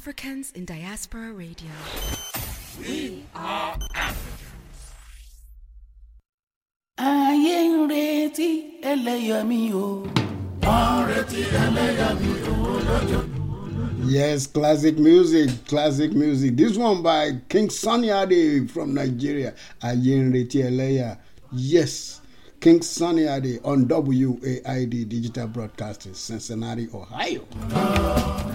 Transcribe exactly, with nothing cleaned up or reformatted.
Africans in Diaspora Radio. We are Africans. Ayé ń retí ẹlẹ́yàmí o. Wọ́n retí ẹlẹ́yàmí o lọ́jọ́. Yes, classic music, classic music. This one by King Sunny Ade from Nigeria. Ayé ń retí ẹlẹ́yà. Yes, King Sunny Ade on W A I D Digital Broadcasting, Cincinnati, Ohio.